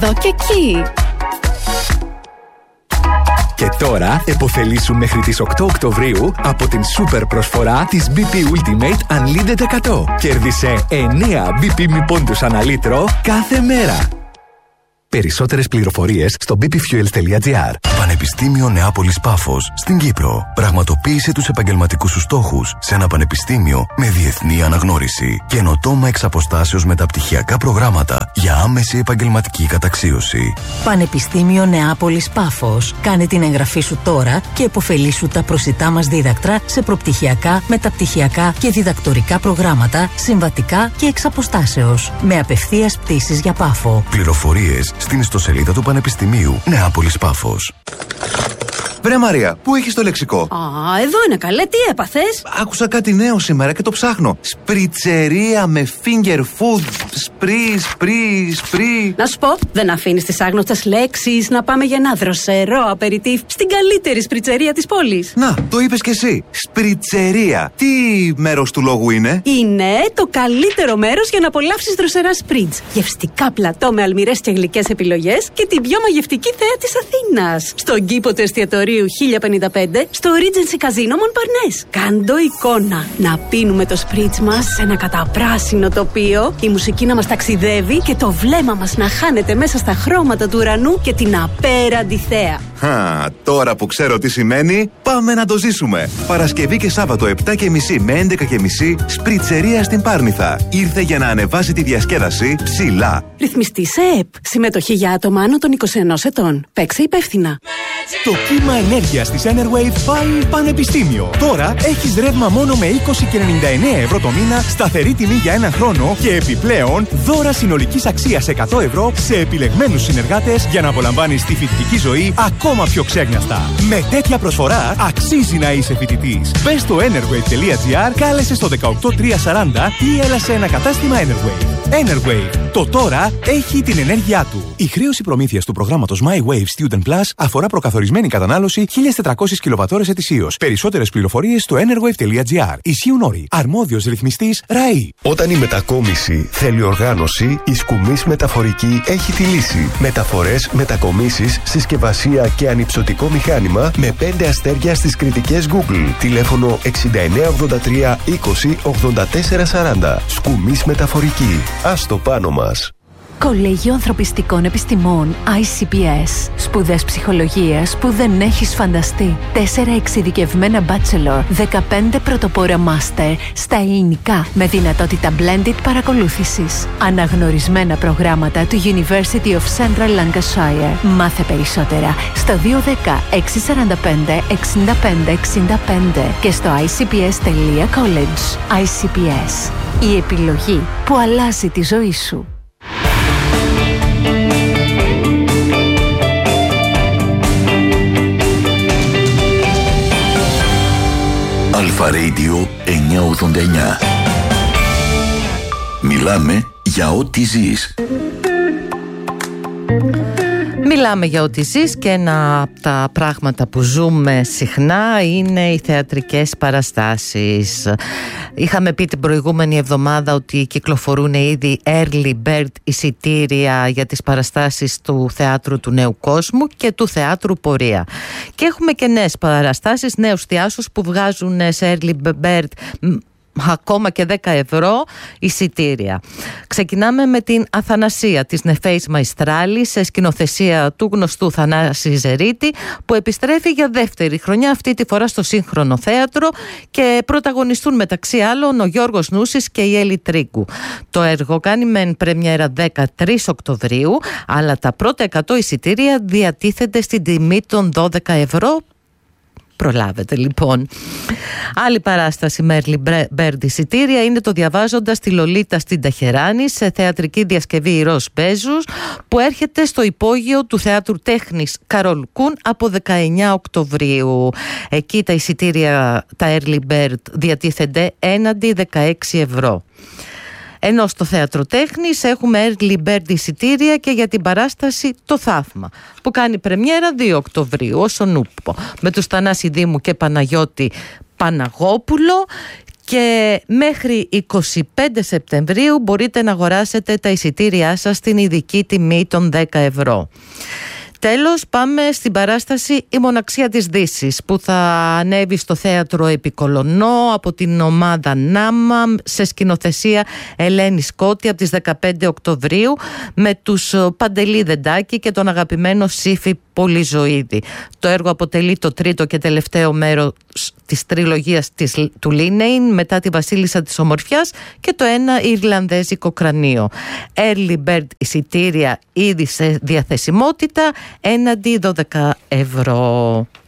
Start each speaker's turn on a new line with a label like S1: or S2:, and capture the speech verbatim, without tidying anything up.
S1: εδώ και εκεί.
S2: Και τώρα επωφελήσου μέχρι τις οκτώ Οκτωβρίου από την σούπερ προσφορά της μπι πι Ultimate Unlimited εκατό. Κέρδισε εννέα μπι πι μη πόντους ανά λίτρο κάθε μέρα. Περισσότερες πληροφορίες στο μπι πι fuels τελεία τζι άρ.
S3: Πανεπιστήμιο Νεάπολης Πάφος στην Κύπρο. Πραγματοποίησε τους επαγγελματικούς σου στόχους σε ένα πανεπιστήμιο με διεθνή αναγνώριση. Καινοτόμα εξ αποστάσεως μεταπτυχιακά προγράμματα για άμεση επαγγελματική καταξίωση.
S4: Πανεπιστήμιο Νεάπολης Πάφος. Κάνε την εγγραφή σου τώρα και επωφελήσου τα προσιτά μας δίδακτρα σε προπτυχιακά, μεταπτυχιακά και διδακτορικά προγράμματα, συμβατικά και εξ αποστάσεως. Με απευθείας πτήσεις για Πάφο.
S3: Πληροφορίες στην ιστοσελίδα του Πανεπιστημίου Νεάπολης Πάφος.
S5: Βρε Μαρία, πού έχεις το λεξικό?
S6: Α, εδώ είναι καλέ, τι έπαθες?
S5: Άκουσα κάτι νέο σήμερα και το ψάχνω. Σπριτσερία με finger food. Σπρι, σπρι, σπρι.
S6: Να σου πω, δεν αφήνεις τις άγνωστες λέξεις να πάμε για ένα δροσερό απεριτίφ στην καλύτερη σπριτσερία της πόλης.
S5: Να, το είπες κι εσύ. Σπριτσερία. Τι μέρος του λόγου είναι?
S6: Είναι το καλύτερο μέρος για να απολαύσεις δροσερά σπριτζ. Γευστικά πλατό με αλμυρές και γλυκές επιλογές και την πιο μαγευτική θέα της Αθήνας. Στον κήπο του εστιατορίου χίλια πενήντα πέντε στο Regency Casino Montparnasse. Κάντο εικόνα. Να πίνουμε το σπριτζ μας σε ένα καταπράσινο τοπίο, η μουσική να μας ταξιδεύει και το βλέμμα μας να χάνεται μέσα στα χρώματα του ουρανού και την απέραντη θέα.
S5: Χα, τώρα που ξέρω τι σημαίνει, πάμε να το ζήσουμε. Παρασκευή και Σάββατο επτά και μισή με έντεκα και μισή, Σπριτσερία στην Πάρνηθα. Ήρθε για να ανεβάσει τη διασκέδαση ψηλά.
S6: Ρυθμιστή σε ΕΕΠ. Συμμετοχή για άτομα άνω των είκοσι ενός ετών. Παίξε υπεύθυνα.
S7: Το κύμα ενέργειας της Enerwave πάει πανεπιστήμιο. Τώρα έχεις ρεύμα μόνο με είκοσι και ενενήντα εννέα ευρώ το μήνα, σταθερή τιμή για ένα χρόνο και επιπλέον δώρα συνολικής αξίας εκατό ευρώ σε επιλεγμένους συνεργάτες για να απολαμβάνεις τη φοιτητική ζωή ακόμα πιο ξέγνιαστα. Με τέτοια προσφορά αξίζει να είσαι φοιτητής. Μπες στο enerwave τελεία τζι άρ, κάλεσε στο δεκαοκτώ τριακόσια σαράντα ή έλα σε ένα κατάστημα Enerwave. Enerwave. Το τώρα έχει την ενέργειά του. Η χρέωση προμήθειας του προγράμματος My Wave Student Plus αφορά προκαθορισμένη κατανάλωση χίλιες τετρακόσιες κιλοβατόρες ετησίως. Περισσότερες πληροφορίες στο enerwave τελεία τζι άρ. Ισχύουν όροι. Αρμόδιος ρυθμιστής ΡΑΗ.
S3: Όταν η μετακόμιση θέλει οργάνωση, η Σκουμής Μεταφορική έχει τη λύση. Μεταφορές, μετακομίσεις, συσκευασία και ανυψωτικό μηχάνημα με πέντε αστέρια στις κριτικές Google. Τηλέφωνο εξήντα εννέα ογδόντα τρία είκοσι ογδόντα τέσσερα σαράντα. Σκουμής Μεταφορική. Ας το πάνω μας.
S1: Κολέγιο Ανθρωπιστικών Επιστημών άι σι πι ες. Σπουδές ψυχολογίας που δεν έχεις φανταστεί. Τέσσερα εξειδικευμένα bachelor, δεκαπέντε πρωτοπόρα master στα ελληνικά με δυνατότητα blended παρακολούθησης. Αναγνωρισμένα προγράμματα του University of Central Lancashire. Μάθε περισσότερα στο δύο ένα μηδέν έξι τέσσερα πέντε εξήντα πέντε εξήντα πέντε και στο άι σι πι ες τελεία college. άι σι πι ες. Η επιλογή που αλλάζει τη ζωή σου.
S3: Αλφα Radio εννιακόσια ογδόντα εννιά. Μιλάμε για ό,τι ζεις.
S8: Μιλάμε για ό,τι ζεις και ένα από τα πράγματα που ζούμε συχνά είναι οι θεατρικές παραστάσεις. Είχαμε πει την προηγούμενη εβδομάδα ότι κυκλοφορούν ήδη early bird εισιτήρια για τις παραστάσεις του Θεάτρου του Νέου Κόσμου και του Θεάτρου Πορεία. Και έχουμε και νέες παραστάσεις, νέους θεάσους που βγάζουν σε early bird ακόμα και δέκα ευρώ εισιτήρια. Ξεκινάμε με την Αθανασία της Νεφέης Μαϊστράλη σε σκηνοθεσία του γνωστού Θανάση Ζερίτη, που επιστρέφει για δεύτερη χρονιά, αυτή τη φορά στο Σύγχρονο Θέατρο, και πρωταγωνιστούν μεταξύ άλλων ο Γιώργος Νούσης και η Έλλη Τρίγκου. Το έργο κάνει μεν πρεμιέρα δεκατρείς Οκτωβρίου, αλλά τα πρώτα εκατό εισιτήρια διατίθενται στην τιμή των δώδεκα ευρώ. Προλάβετε λοιπόν. Άλλη παράσταση με early bird εισιτήρια είναι το Διαβάζοντας τη Λολίτα στην Ταχεράνη σε θεατρική διασκευή Ηρός Μπέζους, που έρχεται στο υπόγειο του Θεάτρου Τέχνης Καρόλ Κούν από δεκαεννέα Οκτωβρίου. Εκεί τα εισιτήρια, τα early bird, διατίθενται έναντι δεκαέξι ευρώ. Ενώ στο Θέατρο Τέχνης έχουμε early bird εισιτήρια και για την παράσταση Το Θαύμα, που κάνει πρεμιέρα δύο Οκτωβρίου, ως ο Νούπο, με τους Θανάση Δήμου και Παναγιώτη Παναγόπουλο, Και μέχρι είκοσι πέντε Σεπτεμβρίου μπορείτε να αγοράσετε τα εισιτήριά σας στην ειδική τιμή των δέκα ευρώ. Τέλος, πάμε στην παράσταση «Η μοναξία της Δύσης» που θα ανέβει στο Θέατρο Επικολονό από την ομάδα Νάμα σε σκηνοθεσία Ελένη Σκότη από τις δεκαπέντε Οκτωβρίου με τους Παντελή Δεντάκη και τον αγαπημένο Σύφη Πολυζωίδη. Το έργο αποτελεί το τρίτο και τελευταίο μέρος της τριλογίας της, του Λίνεϊν μετά τη Βασίλισσα της Ομορφιάς και το ένα Ιρλανδέζικο κρανίο. Early Bird εισιτήρια ήδη σε διαθεσιμότητα έναντι δώδεκα ευρώ.